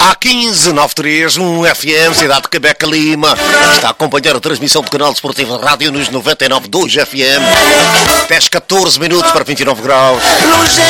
A15, 931 FM, cidade de Cabeca Lima. Está a acompanhar a transmissão do canal Desportivo Rádio nos 99.2 FM. 10, 14 minutos para 29 graus.